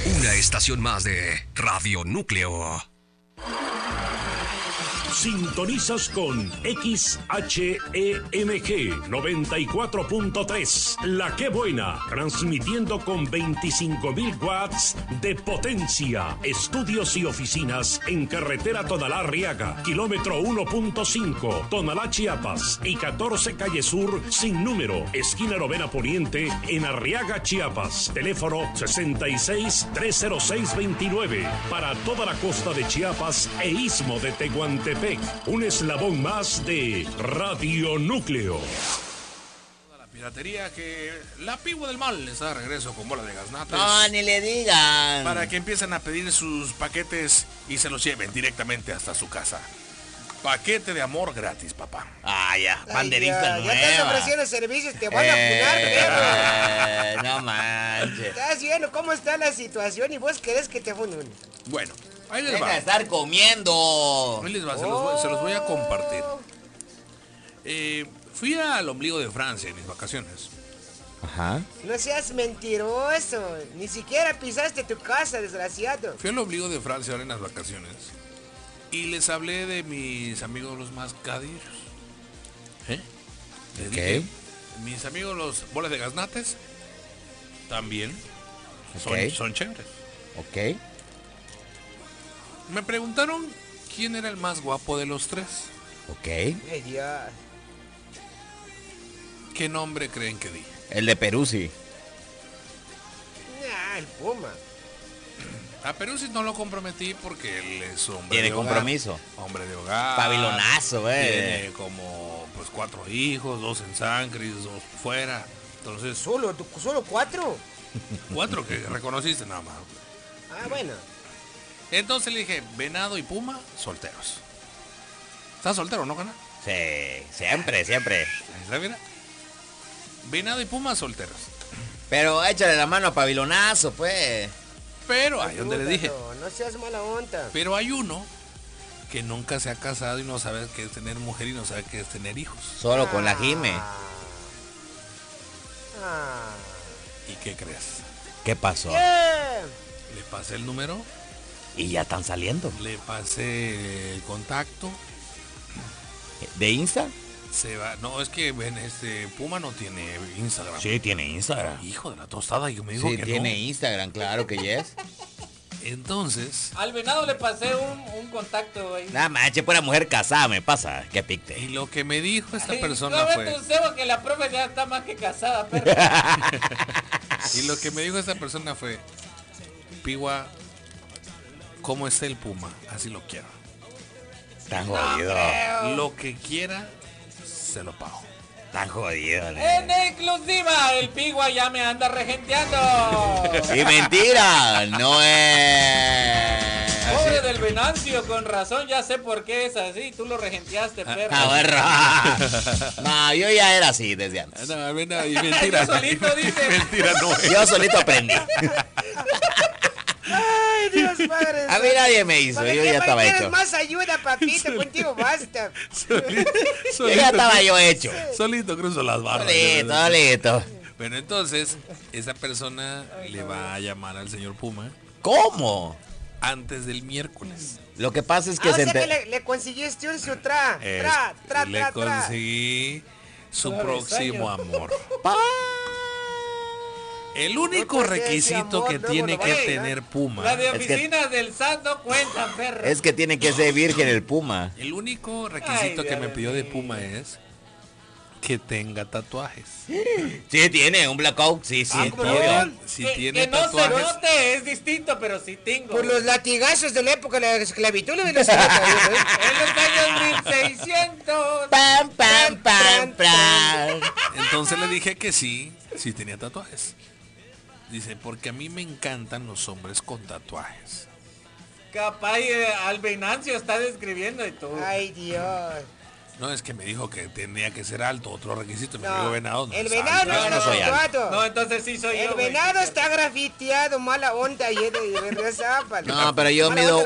Una estación más de Radio Núcleo. Sintonizas con XHEMG 94.3, La Que Buena, transmitiendo con 25.000 watts de potencia. Estudios y oficinas en carretera Tonalá-Arriaga, kilómetro 1.5, Tonalá, Chiapas, y 14 Calle Sur, sin número, esquina Novena Poniente, en Arriaga, Chiapas. Teléfono 66-306-29, para toda la costa de Chiapas e Istmo de Tehuantepec. Un eslabón más de Radio Núcleo. La piratería que la Pigua del Mal está de regreso con bola de gaznates. No, ni le digan. Para que empiecen a pedir sus paquetes y se los lleven directamente hasta su casa. Paquete de amor gratis, papá. Ah, ya, banderita nueva. Ya estás ofreciendo servicios, te van a funar, perro. No manches. Estás viendo cómo está la situación y vos querés que te funen. Bueno, ahí les Deja va. de estar comiendo. Ahí les va, se los voy a compartir. Fui al ombligo de Francia en mis vacaciones. Ajá. No seas mentiroso. Ni siquiera pisaste tu casa, desgraciado. Fui al ombligo de Francia ahora en las vacaciones. Y les hablé de mis amigos los mascadillos. Les dije, mis amigos los bolas de gaznates también son chéveres. Ok. Me preguntaron quién era el más guapo de los tres. Ok. Ay, Dios. ¿Qué nombre creen que di? El de Peruzzi. Nah, el Puma. A Peruzzi no lo comprometí porque él es hombre Tiene de hogar, compromiso. hombre de hogar. Pabilonazo, Tiene como pues 4 hijos, 2 en Sancris, 2 fuera. Entonces, ¿Solo 4? 4 que reconociste nada más. Ah, bueno. Entonces le dije, Venado y Puma, solteros. ¿Estás soltero, no, Cana? Sí, siempre. Ahí está, mira. Venado y Puma, solteros. Pero échale la mano a Pabilonazo, pues. Pero, ahí donde le dije, No seas mala onda. pero hay uno que nunca se ha casado y no sabe qué es tener mujer y no sabe qué es tener hijos. Solo con la Jime. ¿Y qué crees? ¿Qué pasó? Le pasé el número, Y ya están saliendo. le pasé el contacto. ¿De Insta? Se va. No, es que Puma no tiene Instagram. Sí, tiene Instagram. Hijo de la tostada, yo me digo Sí, que tiene no. Instagram, claro que yes. Entonces, Al Venado le pasé un contacto ahí. Nada manches, pura mujer casada me pasa. Qué y picte. lo que me dijo esta Ay, persona no fue. ves tu cebo que la profe ya está más que casada, perro. Y lo que me dijo esta persona fue, Pigua, ¿cómo es el Puma? Así lo quiero. Tan jodido. Lo que quiera, se lo pago. Tan jodido. En exclusiva, el Pigua ya me anda regenteando. Y mentira, no es. Pobre del Venancio, con razón ya sé por qué es así. Tú lo regenteaste, perro. No, yo ya era así desde antes. No, y mentira. Yo solito dice. Mentira no es. Yo solito aprendí. Ay, Dios, padre. A mí nadie me hizo, ¿Para yo qué ya estaba quieres hecho. más ayuda, papito? Contigo basta. Yo ya estaba yo hecho. Solito cruzo las barras. Solito. Bueno, entonces, esa persona le va a llamar al señor Puma ¿Cómo? antes del miércoles. Lo que pasa es que O sea que se le consiguiste un sutra. Le conseguí su próximo amor. El único No, pues, ese requisito amor, que luego tiene lo que van a tener Puma, La de Es que- oficinas del SAT no cuentan, perro. Es que tiene que ser virgen el Puma. el único requisito Ay, que me Dios pidió de mío. Puma es que tenga tatuajes. Sí, tiene un blackout, sí. ¿cómo obvio. no? Si que tiene no se tatuajes, note, es distinto, pero sí tengo. Por los latigazos de la época de la esclavitud le ven los ¿eh? En los años 1600. Pam, pam, pam, pam. entonces le dije que sí tenía tatuajes. Dice, porque a mí me encantan los hombres con tatuajes. Capaz al Venancio está describiendo y todo. Ay, Dios. No, es que me dijo que tenía que ser alto, otro requisito. Me dijo venado. El venado no está grafiteado. No, entonces sí soy yo. El venado está grafiteado, mala onda. No, pero yo mido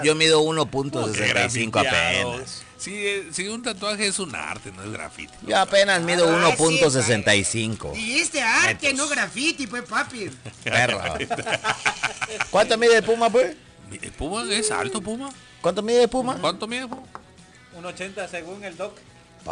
1.65 apenas. Si un tatuaje es un arte, no es grafiti. Yo apenas mido 1.65. Dijiste arte, no grafiti, pues, papi. Perro. ¿Cuánto mide el Puma, pues? ¿El Puma es alto, Puma? ¿Cuánto mide el Puma? ¿Cuánto mide, Puma? 1.80 según el doc.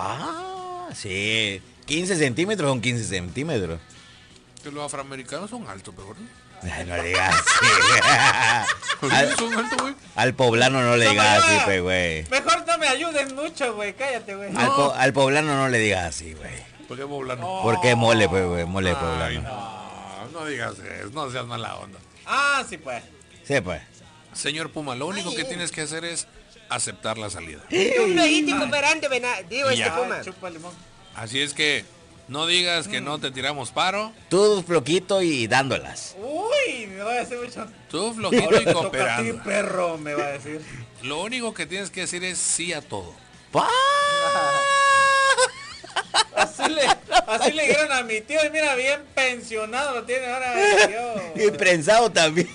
Sí. 15 centímetros son 15 centímetros. Que los afroamericanos son altos, pero ¿no? No digas así. Son altos, güey. Al poblano no le digas así, pues, güey. Mejor no me ayuden mucho, güey. Cállate, güey. Al poblano no le digas así, güey. ¿Por qué poblano? Porque mole, pues, güey. Mole poblano. Ay, no digas eso, no seas mala onda. Ah, sí, pues. Sí, pues. Señor Puma, lo único que tienes que hacer es aceptar la salida. Un legítimo operante, digo, Ya. Puma. Chupa limón. Así es que no digas que no te tiramos paro. Tú floquito y dándolas. Uy, me va a decir mucho. Tú flojito Ahora y te toca a ti, cooperando. perro, me va a decir. Lo único que tienes que decir es sí a todo. Así le dieron a mi tío y mira, bien pensionado lo tiene ahora. Y prensado también.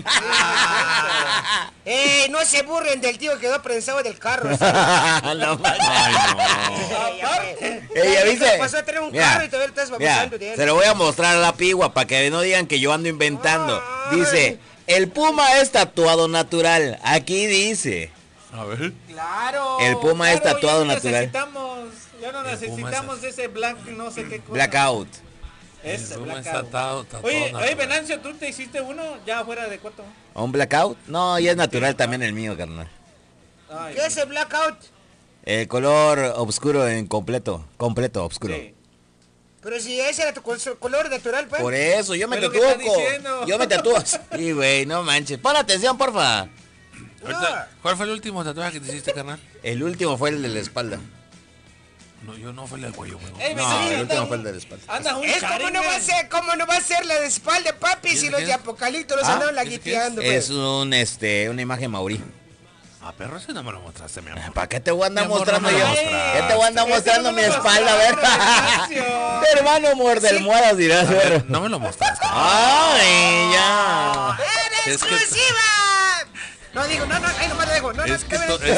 No se burlen del tío que quedó prensado del carro. No, Aparte. Ella dice. Pasó a tener un carro y todavía estás babosando de él. Se lo voy a mostrar a la pigua para que no digan que yo ando inventando. Dice, el Puma es tatuado natural. Aquí dice. A ver. Claro. El Puma es tatuado ya no natural. Ya no necesitamos ese black, no sé qué cosa. Blackout. Ese El Puma blackout. está tatuado Oye, natural. Venancio, ¿tú te hiciste uno ya fuera de cuarto? ¿Un blackout? No, ya es natural también el mío, carnal. Ay, ¿Qué es el blackout? El color oscuro en completo. Completo, oscuro. sí. Pero si ese era tu color natural, pues. Por eso, yo me Pero ¿qué estás tatúo. diciendo? Yo me tatúo. Sí, güey, no manches. Pon atención, porfa. Ahorita, ¿cuál fue el último tatuaje que te hiciste, carnal? El último fue el de la espalda. No, yo no fue el del cuello, güey. Ey, No, Venancio, el último anda fue el de la espalda. Anda un ¿Cómo no va a ser la de espalda, papi? Si los de Apocalipto los andaban ¿Qué es? laguiteando, Es pues. una imagen maurí. Ah, perro, ese no me lo mostraste, mi amor. ¿Para qué te voy a andar Mi amor, mostrando no me yo? lo ¿Qué mostraste. te voy a andar mostrando no mi me lo espalda? A ver. mostraste, Venancio. Hermano, muerde el muelas, dirás. perro. No me lo mostraste. Ay, ya. ¡En Es que- exclusiva! No digo, no, ahí nomás lo dejo. No, Es que no, te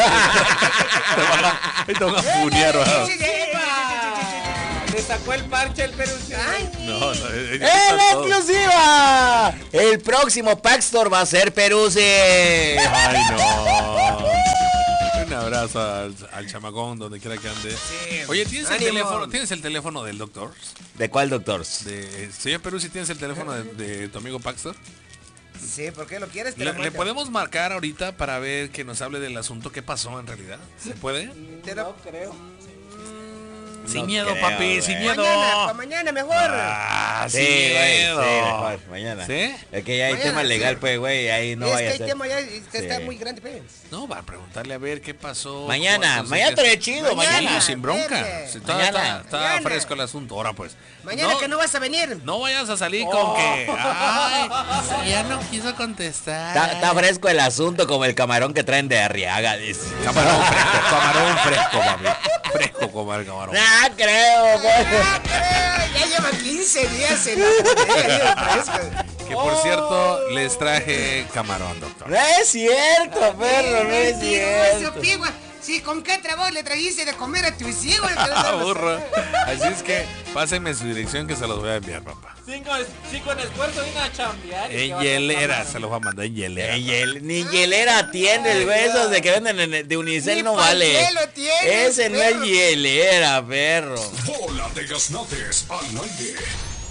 van a funear, ¿verdad? Le sacó el parche el peruccio. No, ¡En exclusiva! El próximo Paxtor va a ser Peruzzi. Ay, no. Un abrazo al chamacón donde quiera que ande. Oye, ¿tienes el teléfono del doctor? ¿De cuál, doctor? Señor Perú, si tienes el teléfono de tu amigo Paxtor. Sí, ¿por qué lo quieres? Te ¿Le lo mando. podemos marcar ahorita para ver que nos hable del asunto? ¿Qué pasó en realidad? ¿Se puede? No creo. Sin No miedo, creo, papi, güey. sin miedo. Mañana mejor. Ah, Sí, sin güey, miedo. sí, mejor, mañana. ¿Sí? Es que ya hay Mañana, tema legal, sí. pues, güey, ahí no es vaya que a el ser. tema ya está Sí. muy grande, pues. No, va a preguntarle a ver qué pasó. Mañana, Entonces, mañana ¿qué- estaré chido, mañana. Sí, sin bronca. Verde. Sí, Mañana. Está Mañana. fresco el asunto. Ahora pues. Mañana que no vas a venir. No vayas a salir con que. Ay, ya no quiso contestar. Está fresco el asunto como el camarón que traen de Arriaga, dice. Camarón fresco, papi. Fresco como el camarón. No creo, güey. Ya llevan 15 días en la botella. Que por cierto, les traje camarón, doctor. No es cierto, perro, no es cierto. Pigua. Sí, ¿con qué trabajo le trajiste de comer a tus hijos? Burro. Así es que pásenme su dirección que se los voy a enviar, papá. Sí, con esfuerzo vine a chambear. En hielera, se los voy a mandar en hielera. Ni hielera tiene, güey, esos de que venden de Unicel Ni no vale. pañuelo tiene, Ese no perro. es hielera, perro. Bola de gaznates al aire.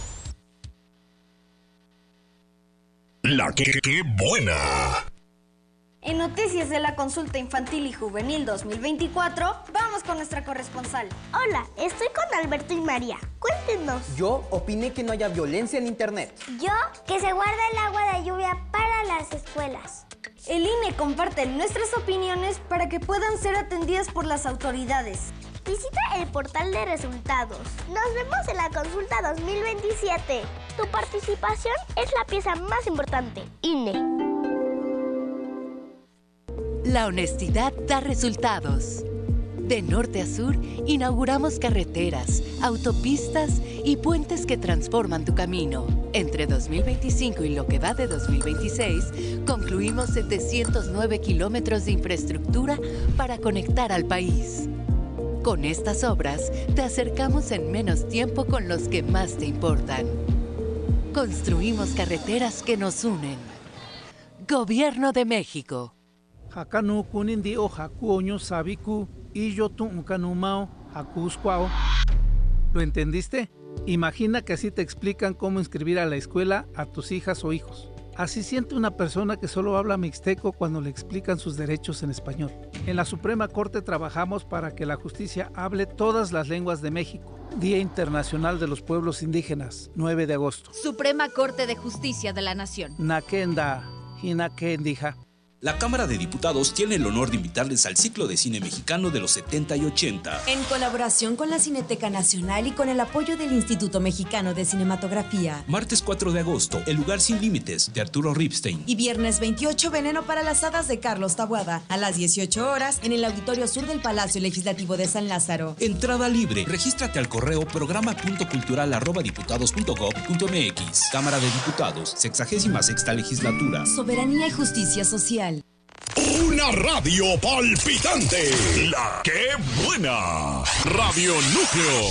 La que buena. En noticias de la consulta infantil y juvenil 2024, vamos con nuestra corresponsal. Hola, estoy con Alberto y María. Cuéntenos. Yo opiné que no haya violencia en internet. Yo, que se guarda el agua de lluvia para las escuelas. El INE comparte nuestras opiniones para que puedan ser atendidas por las autoridades. Visita el portal de resultados. Nos vemos en la consulta 2027. Tu participación es la pieza más importante. INE. La honestidad da resultados. De norte a sur, inauguramos carreteras, autopistas y puentes que transforman tu camino. Entre 2025 y lo que va de 2026, concluimos 709 kilómetros de infraestructura para conectar al país. Con estas obras, te acercamos en menos tiempo con los que más te importan. Construimos carreteras que nos unen. Gobierno de México. Hakanu kunindi o hakuoño sabiku y yo tuncanumao hakuscuao. ¿Lo entendiste? Imagina que así te explican cómo inscribir a la escuela a tus hijas o hijos. Así siente una persona que solo habla mixteco cuando le explican sus derechos en español. En la Suprema Corte trabajamos para que la justicia hable todas las lenguas de México. Día Internacional de los Pueblos Indígenas, 9 de agosto. Suprema Corte de Justicia de la Nación. Nakenda, Hinakendija. La Cámara de Diputados tiene el honor de invitarles al ciclo de cine mexicano de los 70 y 80. En colaboración con la Cineteca Nacional y con el apoyo del Instituto Mexicano de Cinematografía. Martes 4 de agosto, El lugar sin límites, de Arturo Ripstein. Y viernes 28, Veneno para las hadas, de Carlos Taboada. A las 18 horas, en el Auditorio Sur del Palacio Legislativo de San Lázaro. Entrada libre. Regístrate al correo programa.cultural@diputados.gov.mx. Cámara de Diputados, 66ª Legislatura. Soberanía y justicia social. Una radio palpitante. La que buena. Radio Núcleo.